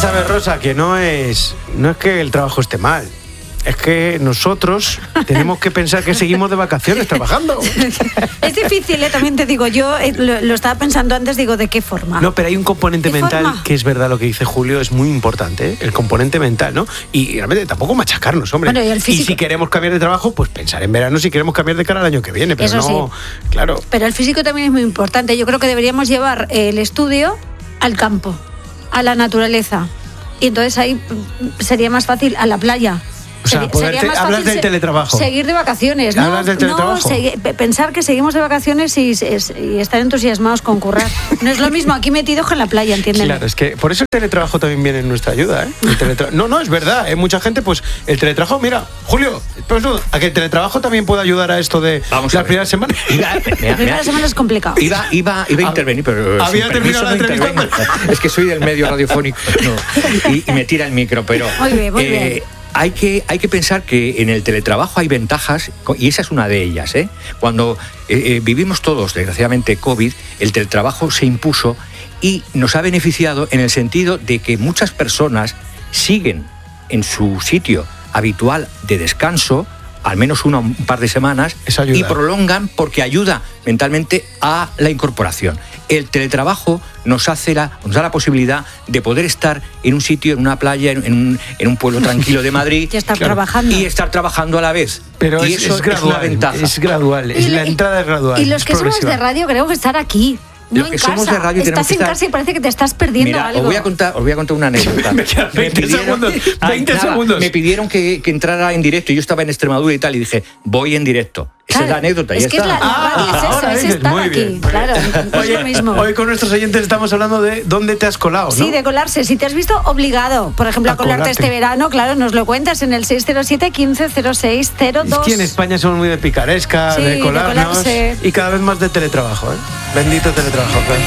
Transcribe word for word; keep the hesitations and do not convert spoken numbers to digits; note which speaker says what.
Speaker 1: sabes, Rosa, que no es, no es que el trabajo esté mal. Es que nosotros tenemos que pensar que seguimos de vacaciones trabajando.
Speaker 2: Es difícil, ¿eh? También te digo, yo eh, lo, lo estaba pensando antes, digo, ¿de qué forma?
Speaker 1: No, pero hay un componente mental
Speaker 2: forma?
Speaker 1: que es verdad lo que dice Julio, es muy importante, ¿eh? El componente mental, ¿no? Y realmente tampoco machacarnos, hombre.
Speaker 2: Bueno, y el físico.
Speaker 1: Y si queremos cambiar de trabajo, pues pensar en verano si queremos cambiar de cara al año que viene, pero
Speaker 2: Eso
Speaker 1: no,
Speaker 2: sí.
Speaker 1: Claro.
Speaker 2: Pero el físico también es muy importante. Yo creo que deberíamos llevar el estudio al campo, a la naturaleza. Y entonces ahí sería más fácil a la playa.
Speaker 1: O sea,
Speaker 2: Sería-
Speaker 1: poder
Speaker 2: sería
Speaker 1: te-
Speaker 2: más
Speaker 1: hablas
Speaker 2: fácil
Speaker 1: del
Speaker 2: se-
Speaker 1: teletrabajo.
Speaker 2: Seguir de vacaciones, ¿no?
Speaker 1: Hablas del
Speaker 2: No,
Speaker 1: teletrabajo.
Speaker 2: segui- pe- pensar que seguimos de vacaciones y, y estar entusiasmados con currar. No es lo mismo aquí metidos que en la playa, ¿entienden?
Speaker 1: Claro, es que por eso el teletrabajo también viene en nuestra ayuda, ¿eh? El teletra- no, no, es verdad, ¿eh? Mucha gente, pues, el teletrabajo, mira, Julio, pues, no, a que el teletrabajo también puede ayudar a esto de
Speaker 3: Vamos a
Speaker 1: las
Speaker 3: ver.
Speaker 1: primeras semanas.
Speaker 3: Iba, me- me-
Speaker 2: La primera semana es complicado.
Speaker 3: Iba, iba, iba a intervenir, pero
Speaker 1: Había
Speaker 3: sin
Speaker 1: terminado
Speaker 3: permiso
Speaker 1: la
Speaker 3: no
Speaker 1: entrevista.
Speaker 3: intervengo. Es que soy del medio radiofónico no, y, y me tira el micro, pero
Speaker 2: Muy bien, muy bien.
Speaker 3: Hay que, hay que pensar que en el teletrabajo hay ventajas, y esa es una de ellas, ¿eh? Cuando eh, eh, vivimos todos, desgraciadamente, COVID, el teletrabajo se impuso y nos ha beneficiado en el sentido de que muchas personas siguen en su sitio habitual de descanso, al menos una, un par de semanas,
Speaker 1: Eso ayuda.
Speaker 3: y prolongan porque ayuda mentalmente a la incorporación. El teletrabajo nos hace la, nos da la posibilidad de poder estar en un sitio, en una playa, en, en, un, en un pueblo tranquilo de Madrid.
Speaker 2: Y estar trabajando.
Speaker 3: Y estar trabajando a la vez.
Speaker 1: Pero
Speaker 3: y
Speaker 1: es,
Speaker 3: eso
Speaker 1: es gradual,
Speaker 3: una ventaja.
Speaker 1: es gradual, es
Speaker 2: Y
Speaker 1: la
Speaker 2: le-
Speaker 1: entrada es gradual.
Speaker 2: Y los
Speaker 1: es
Speaker 2: que somos
Speaker 1: progresiva.
Speaker 2: de radio queremos estar aquí. No
Speaker 3: Los
Speaker 2: en
Speaker 3: que
Speaker 2: casa.
Speaker 3: somos de radio tenemos
Speaker 2: Estás
Speaker 3: que
Speaker 2: en
Speaker 3: estar-
Speaker 2: casa y parece que te estás perdiendo
Speaker 3: Mira,
Speaker 2: algo.
Speaker 3: os voy a contar, os voy a contar una anécdota.
Speaker 1: Me quedan veinte segundos, veinte
Speaker 3: nada,
Speaker 1: segundos.
Speaker 3: Me pidieron que, que entrara en directo. Yo estaba en Extremadura y tal, y dije, voy en directo. Esa
Speaker 2: Claro,
Speaker 3: es la anécdota,
Speaker 2: es
Speaker 3: ya
Speaker 2: que
Speaker 3: está.
Speaker 2: es la, la radio es eso,
Speaker 1: ahora
Speaker 2: es
Speaker 1: dices,
Speaker 2: estar
Speaker 1: muy
Speaker 2: aquí.
Speaker 1: bien, muy
Speaker 2: Claro,
Speaker 1: bien.
Speaker 2: no es lo mismo.
Speaker 1: Hoy con nuestros oyentes estamos hablando de dónde te has colado, ¿no?
Speaker 2: Sí, de colarse. Si te has visto obligado, por ejemplo, a,
Speaker 1: A
Speaker 2: colarte
Speaker 1: colarte.
Speaker 2: este verano, claro, nos lo cuentas en el seis cero siete, quince cero seis cero
Speaker 1: Es
Speaker 2: dos.
Speaker 1: que en España somos muy de picaresca,
Speaker 2: Sí,
Speaker 1: de
Speaker 2: de
Speaker 1: colarnos
Speaker 2: colarse.
Speaker 1: y cada vez más de teletrabajo, ¿eh? Bendito teletrabajo. claro.